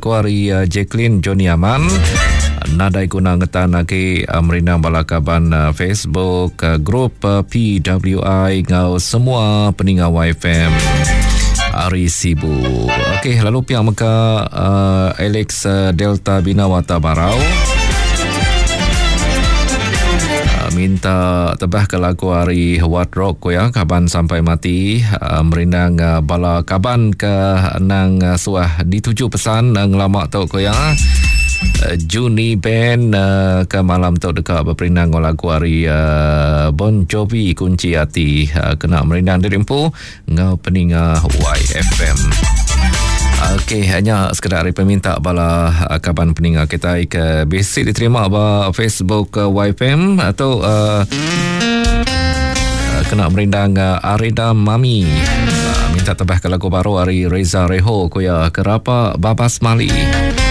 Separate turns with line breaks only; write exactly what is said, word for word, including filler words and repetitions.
Kuari uh, Jacqueline Johnny Aman. Nadai guna ngetan lagi uh, merindang balakaban uh, Facebook uh, grup uh, P W I ngau semua peninggal Y F M Ari Sibu. Okey, lalu pihak Meka uh, Alex uh, Delta Binawata Barau uh, minta tebah ke lagu Ari Hard Rock ko ya kaban sampai mati uh, merindang uh, bala kaban ke nang uh, suah dituju pesan uh, ngelamak tu ko ya. Uh, Juni Band uh, ke malam tu dekat berperindang lagu hari uh, Bon Jovi Kunci Hati uh, kena merindang dirimpu ngau peninga Y F M. Okey, hanya sekedar peminta bala uh, kaban peninga kita ke basic diterima ba Facebook uh, Y F M atau uh, uh, kena merindang uh, Arida Mami uh, minta tebah ke lagu baru hari Reza Reho kuya kerapa Babas Mali.